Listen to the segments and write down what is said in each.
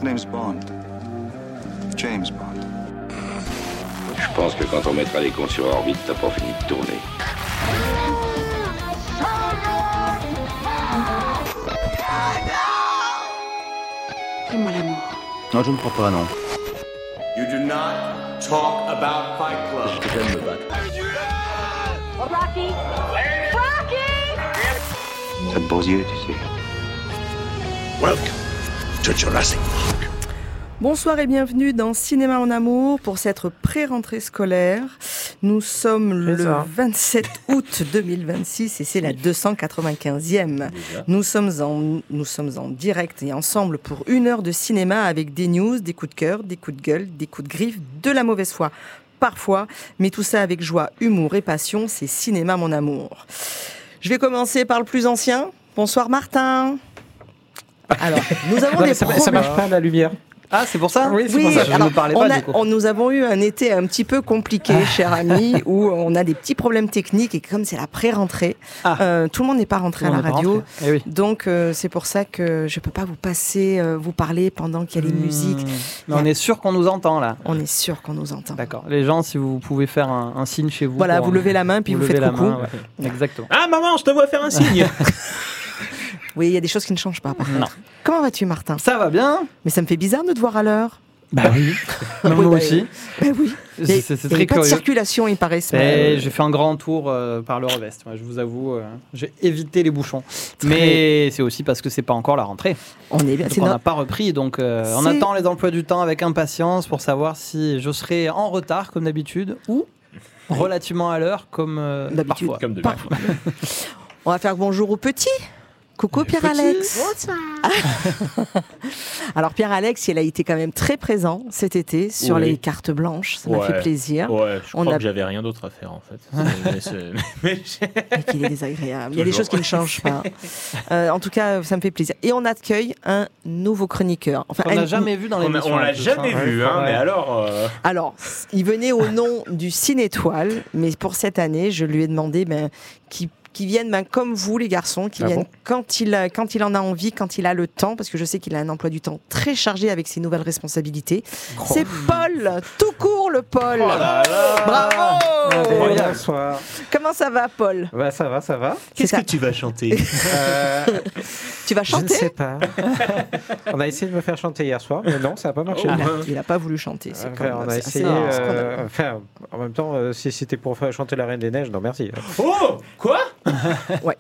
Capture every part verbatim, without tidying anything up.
name's Bond. James Bond. Je pense que quand on mettra les cons sur orbite, t'as pas fini de tourner. Fais-moi l'amour. Non, je ne crois pas, non. You do not talk about Fight Club. Je vais me battre. Rocky! Rocky! T'as de beaux yeux, tu sais. Welcome to Jurassic Park. Bonsoir et bienvenue dans Cinéma en Amour pour cette pré-rentrée scolaire. Nous sommes le vingt-sept août deux mille vingt-six et c'est la deux cent quatre-vingt-quinzième. Nous sommes, en, nous sommes en direct et ensemble pour une heure de cinéma avec des news, des coups de cœur, des coups de gueule, des coups de griffe, de la mauvaise foi parfois, mais tout ça avec joie, humour et passion, c'est Cinéma mon amour. Je vais commencer par le plus ancien. Bonsoir Martin. Alors, nous avons non, des ça, problèmes. ça marche pas la lumière. Ah, c'est pour ça ? Oui, c'est Oui, pour ça. Je alors, ne parlais on pas a, du coup. on, nous avons eu un été un petit peu compliqué, cher ami, où on a des petits problèmes techniques et comme c'est la pré-rentrée, Ah. euh, tout le monde n'est pas rentré à la radio. Eh oui. Donc euh, c'est pour ça que je peux pas vous passer, euh, vous parler pendant qu'il y a les Mmh. musiques. Mais on est sûr qu'on nous entend là. On est sûr qu'on nous entend. D'accord. Les gens, si vous pouvez faire un, un signe chez vous. Voilà, pour, vous levez la main puis vous, levez faites la coucou. main, ouais. Exactement. Ah maman, je te vois faire un signe. Oui, il y a des choses qui ne changent pas par Non. contre. Comment vas-tu Martin ? Ça va bien ? Mais ça me fait bizarre de te voir à l'heure. Bah oui. Moi Oui, bah, aussi. Bah oui. C'est- Et- c'est- c'est il y très avait pas de curieux. circulation, il paraît. ce Et matin. j'ai fait un grand tour euh, par le Revest. Ouais, je vous avoue, euh, j'ai évité les bouchons. Mais c'est aussi parce que c'est pas encore la rentrée. On est bien. Donc C'est on no- n'a pas repris. Donc euh, on C'est- attend les emplois du temps avec impatience pour savoir si je serai en retard comme d'habitude ou relativement à l'heure comme euh, D'habitude. parfois. Comme de Parfois. On va faire bonjour aux petits. Coucou Pierre-Alex. Bonsoir. Alors Pierre-Alex, il a été quand même très présent cet été sur Oui. les cartes blanches. Ça m'a Ouais. fait plaisir. Ouais, je On crois a- que j'avais rien d'autre à faire en fait. Mais c'est- mais j'ai- Et qu'il est désagréable. Il y a des Toujours. choses qui ne changent pas. Euh, en tout cas, ça me fait plaisir. Et on accueille un nouveau chroniqueur. Enfin, On un- n'a jamais vu dans on a- l'émission. on l'a en plus, jamais hein. vu, hein, Ouais. mais alors. euh, Alors, il venait au nom du Ciné-Étoile, mais pour cette année, je lui ai demandé ben, qu'il qui viennent ben, comme vous les garçons, qui Ah viennent bon quand, il, a- quand il en a envie, quand il a le temps, parce que je sais qu'il a un emploi du temps très chargé avec ses nouvelles responsabilités. C'est Paul, tout court le Paul. Oh là là. Bravo. Incroyable. Bonsoir. Comment ça va Paul? Bah, ça va, ça va. C'est ça. tu vas chanter? Euh, Tu vas je ne chanter? sais pas. On a essayé de me faire chanter hier soir, mais non, ça n'a pas marché. Il a- Il n'a pas voulu chanter. C'est Enfin, quand même on a assez- essayé. assez euh, scandaleux. enfin, en même temps, euh, si c'était pour faire chanter la Reine des Neiges, non merci. Oh, quoi? Ouais.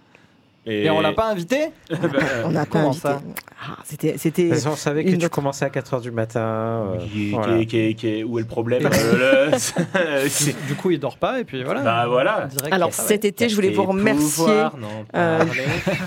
Et on l'a pas invité On n'a pas comment invité. ça Ah, c'était, c'était Parce qu'on savait que une tu autre- commençais à quatre heures du matin. euh, Qui- voilà. qui- qui- qui- Où est le problème? Euh, le- c'est- Du coup, il dort pas et puis voilà. Bah voilà. Direct, Alors il travaille. cet été, je voulais vous Tes remercier. pouvoirs, non, Euh, parlez.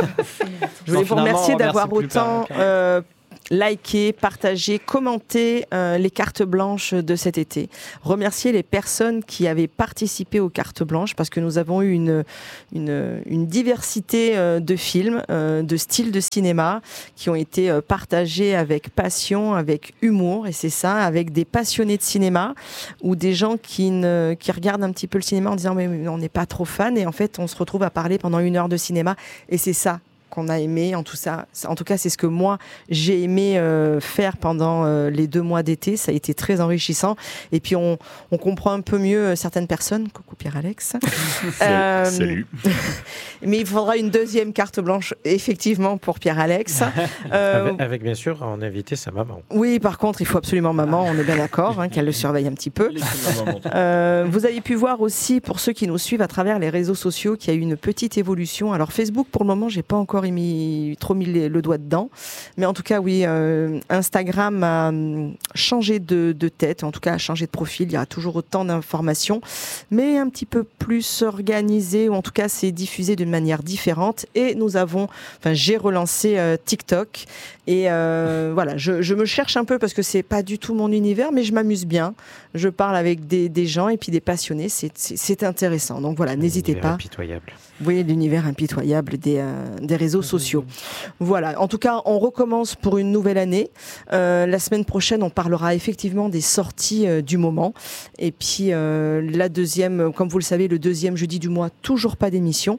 Je voulais Non, vous finalement, remercier on d'avoir remercie plus autant personne. euh, liké, partagé, commenté euh, les cartes blanches de cet été. Remercier les personnes qui avaient participé aux cartes blanches parce que nous avons eu une, une, une diversité euh, de films, euh, de styles de cinéma qui ont été euh, partagés avec passion, avec humour et c'est ça, avec des passionnés de cinéma ou des gens qui, ne, qui regardent un petit peu le cinéma en disant mais on n'est pas trop fan et en fait on se retrouve à parler pendant une heure de cinéma et c'est ça qu'on a aimé, en tout, ça, en tout cas c'est ce que moi j'ai aimé euh, faire pendant euh, les deux mois d'été, ça a été très enrichissant et puis on, on comprend un peu mieux euh, certaines personnes, coucou Pierre-Alex. Euh, Salut. Mais il faudra une deuxième carte blanche effectivement pour Pierre-Alex. Euh, Avec, avec, bien sûr en invité sa maman. oui par contre il faut absolument maman, on est bien d'accord, hein, qu'elle le surveille un petit peu. Laissez-moi m'en- Euh, vous avez pu voir aussi, pour ceux qui nous suivent à travers les réseaux sociaux, qu'il y a eu une petite évolution. Alors Facebook, pour le moment, j'ai pas encore mis, trop mis les- le doigt dedans, mais en tout cas, oui, euh, Instagram a hum, changé de, de tête, en tout cas a changé de profil. Il y a toujours autant d'informations, mais un petit peu plus organisé, ou en tout cas, c'est diffusé d'une manière différente. Et nous avons, enfin, j'ai relancé euh, TikTok. Et euh, voilà, je, je me cherche un peu parce que c'est pas du tout mon univers, mais je m'amuse bien. Je parle avec des, des gens et puis des passionnés, c'est, c'est, c'est intéressant. Donc voilà, n'hésitez Univers pas. Impitoyable. Oui, l'univers impitoyable des, euh, des réseaux sociaux. Voilà, en tout cas, on recommence pour une nouvelle année. Euh, la semaine prochaine, on parlera effectivement des sorties euh, du moment. Et puis, euh, la deuxième, comme vous le savez, le deuxième jeudi du mois, toujours pas d'émission.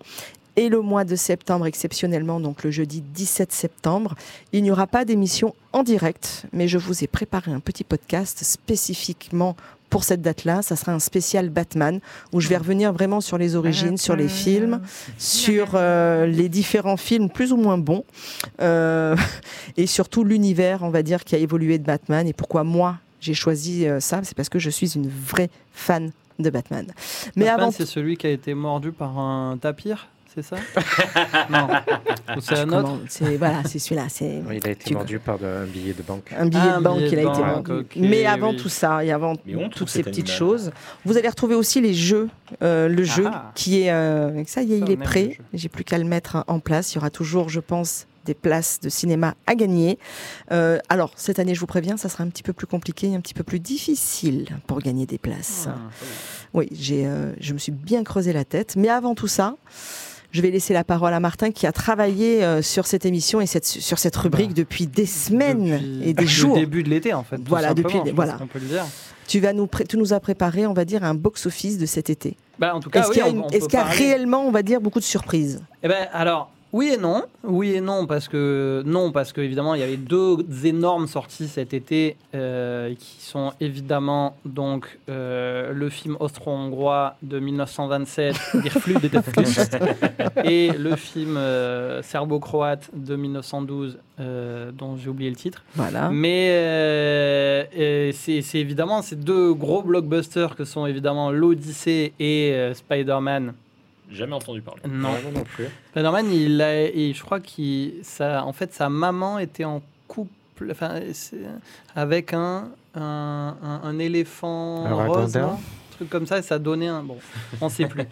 Et le mois de septembre, exceptionnellement, donc le jeudi dix-sept septembre, il n'y aura pas d'émission en direct, mais je vous ai préparé un petit podcast spécifiquement pour cette date-là. Ça sera un spécial Batman, où je vais revenir vraiment sur les origines, sur les films, sur euh, les différents films plus ou moins bons, euh, et surtout l'univers, on va dire, qui a évolué de Batman, et pourquoi moi, j'ai choisi euh, ça, c'est parce que je suis une vraie fan de Batman. Mais Batman, avant c'est celui qui a été mordu par un tapir, c'est ça? Non. Ou c'est Je un autre? commande- c'est, voilà, c'est celui-là. C'est, Oui, il a été tu- mordu par de- un billet de banque. Un billet Ah, de banque, billet il a de été banque, vendu. ok, Mais avant oui. tout ça, et avant Mais on trouve toutes ces cet petites animal. choses, vous allez retrouver aussi les jeux. Euh, le jeu Ah. qui est... euh, ça y est, Ça, il on est aime le prêt. jeu. J'ai plus qu'à le mettre en place. Il y aura toujours, je pense, des places de cinéma à gagner. Euh, alors, cette année, je vous préviens, ça sera un petit peu plus compliqué, un petit peu plus difficile pour gagner des places. Ah, Oui, j'ai, euh, je me suis bien creusé la tête. Mais avant tout ça, je vais laisser la parole à Martin qui a travaillé euh, sur cette émission et cette, sur cette rubrique depuis des semaines Depuis et des jours. Le début de l'été, en fait. tout Voilà, depuis- simplement, je pense voilà. qu'on peut le dire. Tu, vas nous pré- tu nous as préparé, on va dire, un box-office de cet été. Bah, en tout cas, Est-ce oui, qu'il y a, on- une- on est-ce peut qu'il y a parler. réellement, on va dire, beaucoup de surprises? Eh ben, alors, oui et non. Oui et non, parce que, non, parce que évidemment, il y avait deux énormes sorties cet été euh, qui sont évidemment donc, euh, le film austro-hongrois de mille neuf cent vingt-sept, Der Flug des Flust, et le film euh, serbo-croate de mille neuf cent douze, euh, dont j'ai oublié le titre. Voilà. Mais euh, euh, c'est c'est évidemment ces deux gros blockbusters que sont évidemment l'Odyssée et euh, Spider-Man. Jamais entendu parler. Non. Non, non plus. Spider-Man, il a, et je crois qu'il, ça, en fait, sa maman était en couple, enfin, c'est- avec un, un, un, un éléphant Un rose, ragondin. non un truc comme ça, et ça donnait un, bon, on sait plus.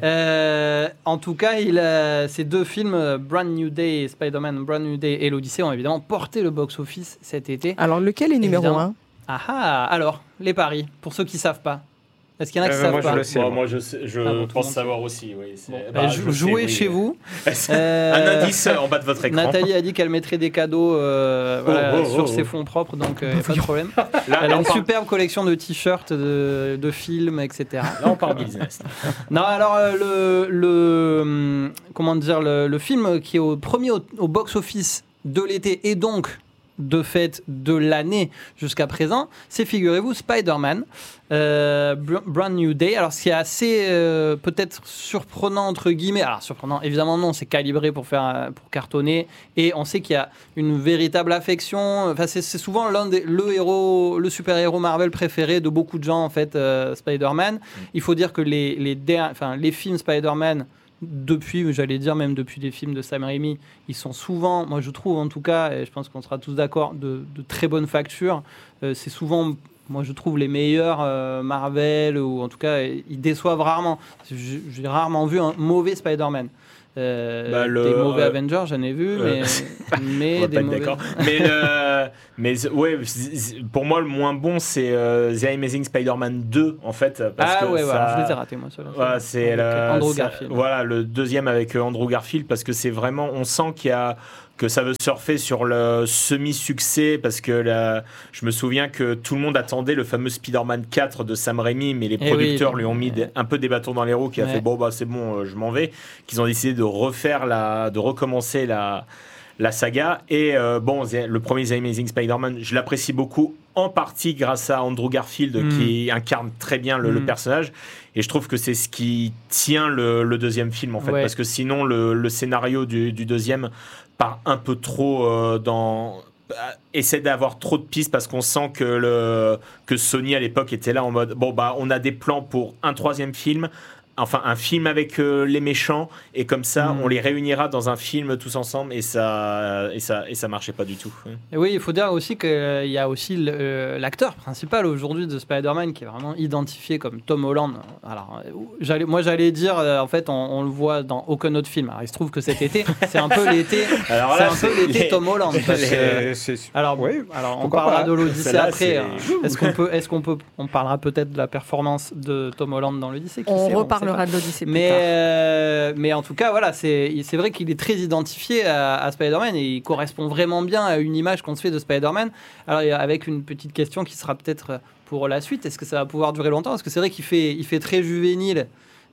Euh, en tout cas, il a, ces deux films, euh, Brand New Day, et Spider-Man, Brand New Day et l'Odyssée, ont évidemment porté le box-office cet été. Alors, lequel est numéro Évidemment. un? Ah ah, alors, les paris, pour ceux qui savent pas. Est-ce qu'il y en a qui Euh, savent moi, je pas le sais. Bon, moi. moi, je, sais- je Ah bon, tout le pense monde savoir aussi. Oui, c'est- Bon, bah, bah, je jou- le sais, jouez oui. chez vous. Un Euh, indice en bas de votre écran. Nathalie a dit qu'elle mettrait des cadeaux euh, voilà, Oh, oh, sur oh, ses oh. fonds propres, donc il n'y a pas de problème. Là, Elle là, a on une parle, superbe collection de t-shirts, de, de films, et cetera. là, on parle business. Non, alors euh, le, le hum, comment dire le, le film qui est au premier au, au box-office de l'été et donc de fait de l'année jusqu'à présent, c'est, figurez-vous, Spider-Man, euh, Br- Brand New Day. Alors, ce qui est assez euh, peut-être surprenant, entre guillemets, alors surprenant, évidemment non, c'est calibré pour, faire, euh, pour cartonner, et on sait qu'il y a une véritable affection. Enfin, c'est, c'est souvent l'un des, le, héros, le super-héros Marvel préféré de beaucoup de gens, en fait, euh, Spider-Man. Il faut dire que les, les, der- enfin, les films Spider-Man, depuis, j'allais dire même depuis les films de Sam Raimi, ils sont souvent, moi je trouve en tout cas, et je pense qu'on sera tous d'accord, de, de très bonne facture. Euh, c'est souvent, moi je trouve, les meilleurs euh, Marvel, ou en tout cas, ils déçoivent rarement. J'ai j'ai rarement vu un mauvais Spider-Man. Euh, Bah, le- des mauvais euh, Avengers, j'en ai vu, euh, mais, mais On va des pas être mauvais... d'accord. Mais, le- mais ouais, c'est- c'est- pour moi, le moins bon, c'est euh, The Amazing Spider-Man deux, en fait. Parce Ah que ouais, ça- voilà, je les ai ratés, moi, ceux-là. Ouais, c'est Avec, le- euh, Andrew ça- Garfield. Voilà, le deuxième avec euh, Andrew Garfield, parce que c'est vraiment, on sent qu'il y a que ça veut surfer sur le semi-succès, parce que la- je me souviens que tout le monde attendait le fameux Spider-Man quatre de Sam Raimi, mais les Eh producteurs oui. lui ont mis des- un peu des bâtons dans les roues, qui a Ouais. fait bon bah c'est bon, euh, je m'en vais, qu'ils ont décidé de refaire la, de recommencer la la saga. Et euh, bon, The- le premier The Amazing Spider-Man, je l'apprécie beaucoup, en partie grâce à Andrew Garfield, Mm. qui incarne très bien le, le Mm. personnage. Et je trouve que c'est ce qui tient le, le deuxième film, en fait. Ouais. Parce que sinon, le, le scénario du, du deuxième part un peu trop euh, dans... essaie d'avoir trop de pistes, parce qu'on sent que, le, que Sony, à l'époque, était là en mode, bon, bah, on a des plans pour un troisième film, enfin un film avec euh, les méchants, et comme ça Mm. on les réunira dans un film tous ensemble, et ça et ça et ça marchait pas du tout. Et oui, il faut dire aussi qu'il y a aussi le- euh, l'acteur principal aujourd'hui de Spider-Man qui est vraiment identifié comme Tom Holland. Alors, euh, j'allais, moi j'allais dire, euh, en fait, on, on le voit dans aucun autre film. Alors, il se trouve que cet été, c'est un peu l'été, Alors c'est là, un peu c'est l'été les- Tom Holland. Parce que, Euh, c'est- alors, oui, alors on pourquoi parlera pas. de l'Odyssée Celle-là, après. c'est- euh, Est-ce qu'on peut, est-ce qu'on peut, on parlera peut-être de la performance de Tom Holland dans l'Odyssée. qui On sait, sait reparlera pas. de l'Odyssée plus Mais, tard. euh, mais en tout cas, voilà, c'est, c'est vrai qu'il est très identifié à, à Spider-Man, et il correspond vraiment bien à une image qu'on se fait de Spider-Man. Alors, il y a- avec une petite question qui sera peut-être pour la suite, est-ce que ça va pouvoir durer longtemps? Parce que c'est vrai qu'il fait, il fait très juvénile,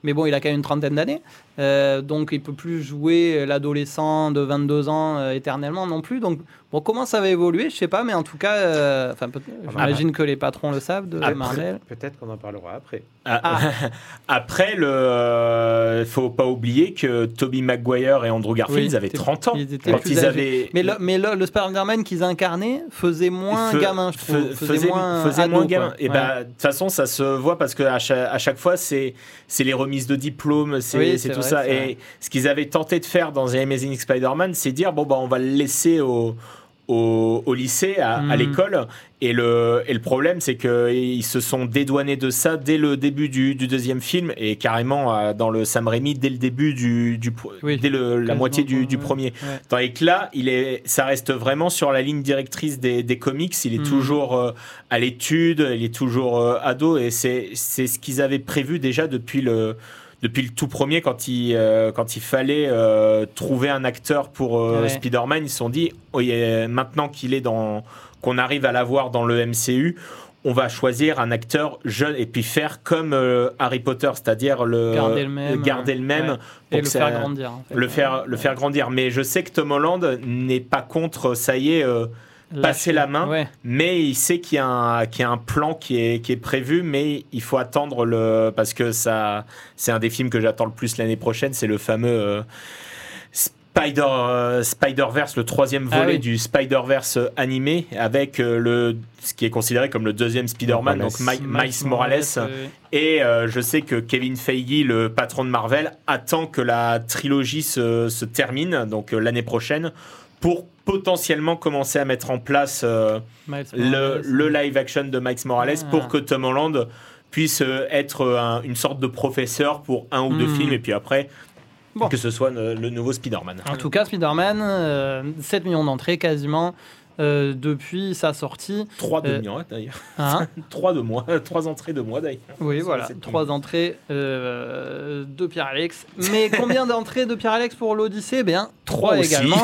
mais bon, il a quand même une trentaine d'années. Euh, donc, il peut plus jouer l'adolescent de vingt-deux ans euh, éternellement non plus. Donc, bon, comment ça va évoluer, je sais pas, mais en tout cas, euh, peut- j'imagine que les patrons le savent de Après, Marvel. Peut-être qu'on en parlera après. Ah. Après, il ne faut pas oublier que Tobey Maguire et Andrew Garfield Oui, ils avaient c'était- trente ans. ils étaient quand plus ils âgés. avaient... Mais le, mais le, le Spider-Man qu'ils incarnaient faisait moins Fe- gamin, je trouve. fe- faisait, faisait moins, faisait ado, moins quoi. gamin. Et Ouais. bah, de toute façon, ça se voit parce qu'à chaque, à chaque fois, c'est, c'est les remises de diplômes, c'est, Oui, c'est c'est tout vrai, ça. c'est Et vrai. ce qu'ils avaient tenté de faire dans The Amazing Spider-Man, c'est dire bon, bah, on va le laisser au. Au, au lycée, à, Mm. à l'école, et le, et le problème c'est qu'ils se sont dédouanés de ça dès le début du, du deuxième film, et carrément euh, dans le Sam Raimi dès le début du, du Oui, dès le, la quasiment, moitié du, du ouais. premier. Ouais. Tandis que là, il est, ça reste vraiment sur la ligne directrice des, des comics. Il est Mm. toujours euh, à l'étude, il est toujours euh, ado, et c'est, c'est ce qu'ils avaient prévu déjà depuis le, depuis le tout premier, quand il, euh, quand il fallait euh, trouver un acteur pour euh, Ouais. Spider-Man. Ils se sont dit, oh, il est- maintenant qu'il est dans, qu'on arrive à l'avoir dans le M C U, on va choisir un acteur jeune et puis faire comme euh, Harry Potter, c'est-à-dire le Garder le même, garder le même ouais. pour Et que le ça- faire grandir. En fait. le faire, le faire grandir. Mais je sais que Tom Holland n'est pas contre, ça y est, euh, passer la main, Ouais. mais il sait qu'il y a un, qu'il y a un plan qui est, qui est prévu, mais il faut attendre le... Parce que ça, c'est un des films que j'attends le plus l'année prochaine, c'est le fameux... euh, Spider, euh, Spider-Verse, le troisième Ah volet oui. du Spider-Verse animé, avec euh, le, ce qui est considéré comme le deuxième Spider-Man, Morales. donc Mi- Miles Morales. euh, Et euh, je sais que Kevin Feige, le patron de Marvel, attend que la trilogie se, se termine, donc euh, l'année prochaine, pour potentiellement commencer à mettre en place euh, Miles le, Morales. le live action de Miles Morales Ah. pour que Tom Holland puisse euh, être un- une sorte de professeur pour un ou deux Hmm. films, et puis après, Bon. que ce soit le, le nouveau Spider-Man. En tout cas, Spider-Man, euh, sept millions d'entrées quasiment euh, depuis sa sortie. Trois de Euh, mois d'ailleurs. Hein Trois de mois, trois entrées de mois d'ailleurs. Oui, C'est- voilà, c'est- trois entrées euh, de Pierre-Alex. Mais combien d'entrées de Pierre-Alex pour l'Odyssée? Bien, trois Trois aussi. également.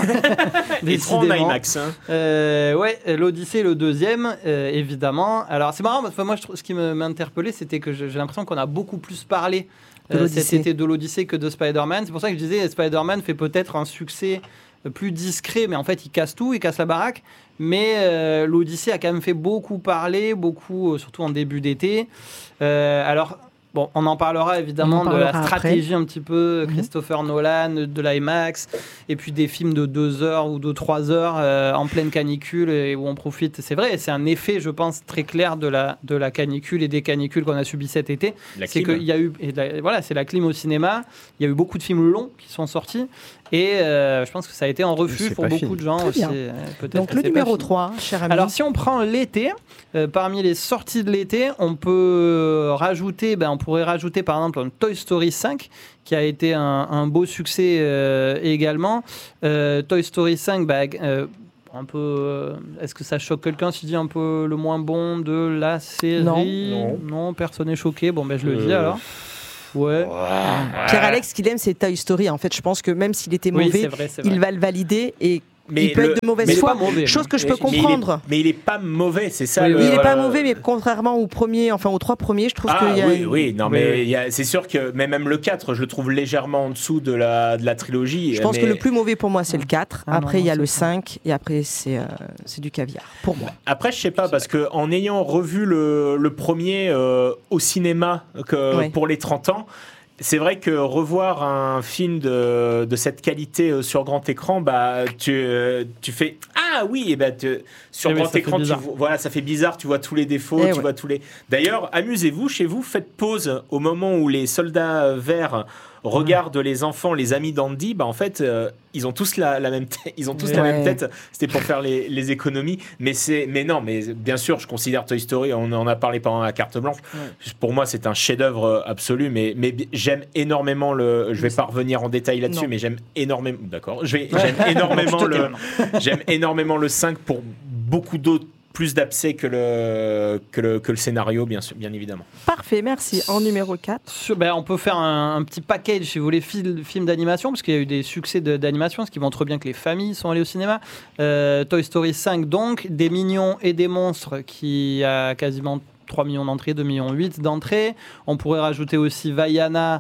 Et trois en Décidément. IMAX. Hein. Euh, ouais, l'Odyssée, le deuxième, euh, évidemment. Alors, c'est marrant, parce que moi, je trouve, ce qui me- m'a interpellé, c'était que je- j'ai l'impression qu'on a beaucoup plus parlé De euh, cet l'Odyssée. été de l'Odyssée que de Spider-Man. C'est pour ça que je disais, Spider-Man fait peut-être un succès euh, plus discret, mais en fait, il casse tout, il casse la baraque. Mais euh, l'Odyssée a quand même fait beaucoup parler, beaucoup, euh, surtout en début d'été. Euh, alors, bon, on en parlera évidemment On en de la parlera stratégie un petit peu, Mhm. Christopher Nolan, de l'IMAX, et puis des films de deux heures ou de trois heures euh, en pleine canicule et où on profite. C'est vrai, c'est un effet, je pense, très clair de la, de la canicule et des canicules qu'on a subi cet été. La C'est clim. qu'il y a eu, et la- voilà, c'est la clim au cinéma. Il y a eu beaucoup de films longs qui sont sortis, et euh, je pense que ça a été un refuge C'est pour pas beaucoup fini. de gens Très aussi. bien. euh, peut-être Donc que le c'est pas numéro fini. trois, cher ami. Alors, si on prend l'été, euh, parmi les sorties de l'été, on peut rajouter, ben, on pourrait rajouter par exemple un Toy Story cinq, qui a été un, un beau succès euh, également. Euh, Toy Story cinq, ben, euh, un peu. euh, Est-ce que ça choque quelqu'un si je dis un peu le moins bon de la série? Non. Non, personne n'est choqué. Bon, ben, je le dis Euh, alors. Ouais. Pierre-Alex, ce qu'il aime, c'est Toy Story. En fait, je pense que même s'il était Oui, mauvais, c'est vrai, c'est vrai. il va le valider et Mais il peut le- être de mauvaise mais il est foi. pas mauvais. Chose que je peux Mais- mais il est- comprendre. Mais il est pas mauvais, c'est ça. Oui, le- oui. Il est pas euh, mauvais, mais contrairement au premier, enfin aux trois premiers, je trouve Ah qu'il y a. oui, une- oui, non, Oui, mais oui. il y a- c'est sûr que mais même le quatre, je le trouve légèrement en dessous de la, de la trilogie. Je pense mais que le plus mauvais pour moi, c'est le quatre. Ah non, Après, il y a non, le c'est ça. cinq. Et après, c'est euh, c'est du caviar. Pour moi. Après, je sais pas, parce que en ayant revu le, le premier euh, au cinéma que, Ouais. pour les trente ans, c'est vrai que revoir un film de, de cette qualité euh, sur grand écran, bah, tu, euh, tu fais ah oui, et bah, tu- sur Eh oui, grand ça fait écran, tu bizarre. vois- voilà, ça fait bizarre, tu vois tous les défauts, Eh tu ouais. vois tous les. D'ailleurs, amusez-vous chez vous, faites pause au moment où les soldats verts regardent les enfants, les amis d'Andy, bah en fait, euh, ils ont tous la, la même tête. Ils ont tous la Ouais. même tête. C'était pour faire les, les économies, mais c'est, mais non, mais bien sûr, je considère Toy Story. On en a parlé pendant la carte blanche. Pour moi, c'est un chef-d'œuvre absolu. Mais, mais bi- j'aime énormément le. Je vais pas revenir en détail là-dessus, Non. mais j'aime énormément. D'accord. Je vais- J'aime énormément le. J'aime énormément le cinq pour beaucoup d'autres. Plus d'abcès que le, que, le, que le scénario, bien, sûr, bien évidemment. Parfait, merci. En numéro quatre. Sur- ben, on peut faire un, un petit package, si vous voulez, fil- film d'animation, parce qu'il y a eu des succès de- d'animation, ce qui montre bien que les familles sont allées au cinéma. Euh, Toy Story cinq, donc, des mignons et des monstres, qui a quasiment trois millions d'entrées, deux millions huit d'entrées. On pourrait rajouter aussi Vaiana,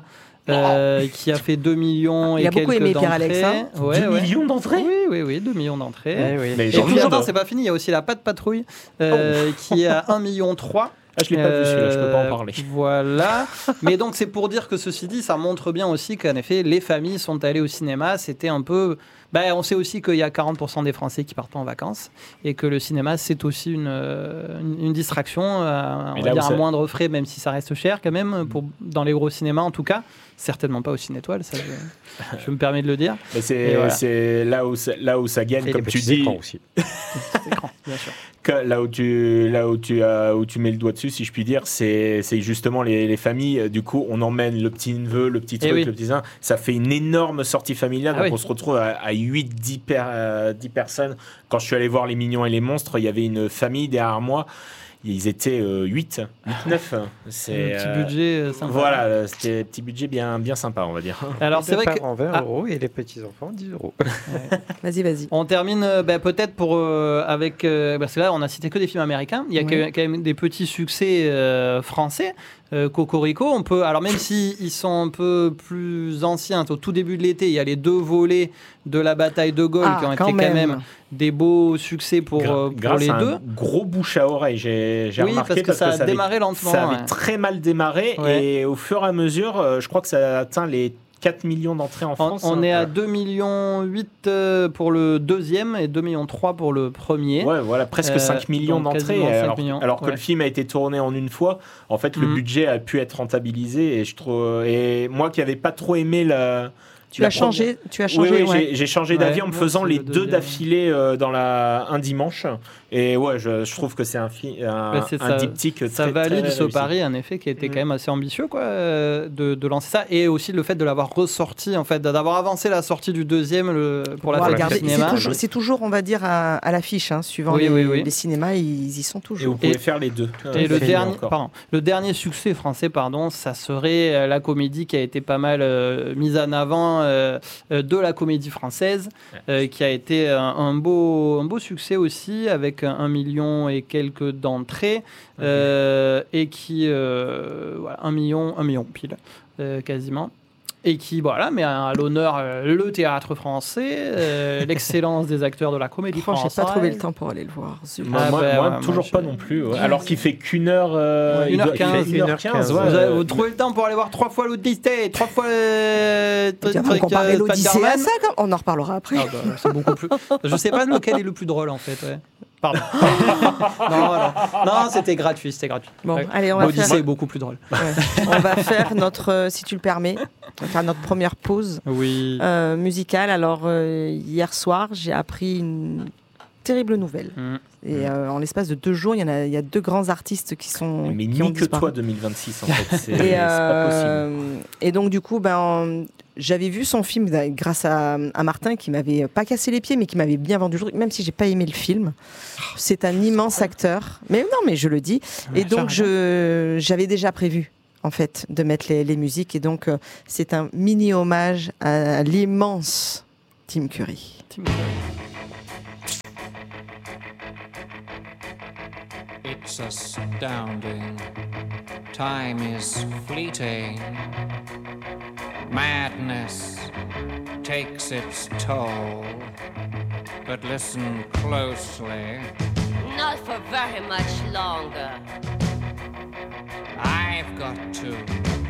euh, qui a fait deux millions Il et a beaucoup quelques aimé Pierre d'entrées. Alex, hein. Ouais, deux ouais. millions d'entrées. Oui, oui, oui, deux millions d'entrées. Eh oui. Mais Et j'en toujours, reviens, non, c'est pas fini, il y a aussi la Patte Patrouille euh, Oh. qui est à un million trois. Ah, je l'ai pas vu celui-là, je peux pas en parler. Voilà. Mais donc, c'est pour dire que ceci dit, ça montre bien aussi qu'en effet, les familles sont allées au cinéma. C'était un peu. Ben, on sait aussi qu'il y a quarante pour cent des Français qui partent en vacances et que le cinéma, c'est aussi une, euh, une, une distraction, euh, on Mais va là dire où à ça- moindre frais, même si ça reste cher quand même, pour, dans les gros cinémas en tout cas. Certainement pas au Cinétoile, ça je, je me permets de le dire. Mais c'est Et voilà. c'est là où ça, là où ça gagne, Et comme les tu petits dis. écrans aussi. Écran, bien sûr. Que là où tu là où tu as où tu mets le doigt dessus, si je puis dire, c'est c'est justement les, les familles. Du coup, on emmène le petit neveu, le petit Eh truc, oui. le petit ça. Ça fait une énorme sortie familiale. Ah donc oui. on se retrouve à, à huit dix per, euh, dix personnes. Quand je suis allé voir Les Mignons et les Monstres, il y avait une famille derrière moi. Ils étaient euh, huit, neuf. C'est Un petit euh, budget euh, sympa. Voilà, c'était un petit budget bien bien sympa, on va dire. Alors, Les c'est vrai que. parents vingt Ah. euros et les petits-enfants dix euros. Vas-y, vas-y. On termine euh, bah, peut-être pour euh, avec euh, parce que là on a cité que des films américains. Il y a Ouais. quand même des petits succès euh, français. Euh, Cocorico, on peut alors même si ils sont un peu plus anciens, au tout début de l'été, il y a les deux volets de la bataille de Gaulle Ah, qui ont quand été quand même. même des beaux succès pour, Gra- euh, pour grâce les à deux. un gros bouche à oreille, j'ai j'ai Oui, remarqué parce que ça a avait- démarré lentement, Ça avait ouais. très mal démarré Ouais. et au fur et à mesure, euh, je crois que ça a atteint les quatre millions d'entrées en On, France. on hein. est à deux millions huit euh, pour le deuxième et deux millions trois pour le premier. Ouais, voilà, presque Euh, cinq millions donc d'entrées. quasiment cinq Alors, millions, alors que ouais. le film a été tourné en une fois, en fait, le Mhm. budget a pu être rentabilisé. Et, je trouve, et moi qui n'avais pas trop aimé la. Tu la as changé, tu as changé. Oui, oui, ouais. j'ai- j'ai changé d'avis Ouais, en me moi faisant aussi, les le deux deuxième. d'affilée euh, dans la un dimanche. Et ouais, je, je trouve que c'est un, fi- un, Bah, c'est un ça. diptyque très, Ça très valide ce réussi. pari, en effet, qui a été Mhm. quand même assez ambitieux, quoi, euh, de, de lancer ça, et aussi le fait de l'avoir ressorti, en fait, d'avoir avancé la sortie du deuxième le, pour la On va fête du regarder. C'est cinéma. toujours, c'est toujours, on va dire, à, à l'affiche, hein, suivant Oui, les, oui, oui. les cinémas, ils y sont Et toujours. vous pouvez Et- faire les deux. Et le Film dernier, encore. pardon, le dernier succès français, pardon, ça serait euh, la comédie qui a été pas mal euh, mise en avant euh, euh, de la comédie française, euh, qui a été un, un beau, un beau succès aussi, avec un, un million et quelques d'entrées, euh, et qui, euh, voilà, un million, un million pile, euh, quasiment. Et qui, voilà, met à l'honneur euh, le théâtre français, euh, l'excellence des acteurs de la comédie Franchement, française. j'ai pas trouvé le temps pour aller le voir. Zut. Moi, Ah moi- bah moi, ouais, toujours moi, pas je- non plus. ouais. Alors qu'il fait qu'une heure. euh, Ouais, il doit- il fait une heure quinze, une heure quinze, ouais. Vous, avez, euh, vous trouvez le temps pour aller voir trois fois l'Odyssée, trois fois euh, Tu vas pas truc, comparer euh, l'Odyssée à Spider-Man. ça, quand- on en reparlera après. Ah bah, c'est beaucoup plus. Je sais pas lequel est le plus drôle en fait. Ouais. Pardon. non, voilà. Non, c'était gratuit, c'était gratuit. Bon, Ouais. allez, on va L'Odyssée faire, est beaucoup plus drôle. ouais. on va faire notre, euh, si tu le permets, on va faire notre première pause Oui. euh, musicale. Alors, euh, hier soir, j'ai appris une terrible nouvelle. Mm. Et euh, en l'espace de deux jours, il y, en a, il y a deux grands artistes qui sont Mais qui ont ni que disparu. toi deux mille vingt-six en fait. C'est Et, c'est pas possible. euh, et donc, du coup, ben, j'avais vu son film ben, grâce à, à Martin qui m'avait pas cassé les pieds, mais qui m'avait bien vendu le truc, même si j'ai pas aimé le film. C'est un immense acteur. Mais non, mais je le dis. Et donc, je, j'avais déjà prévu, en fait, de mettre les, les musiques. Et donc, euh, c'est un mini hommage à l'immense Tim Curry. Tim Curry. It's astounding. Time is fleeting. Madness takes its toll. But listen closely. Not for very much longer. I've got to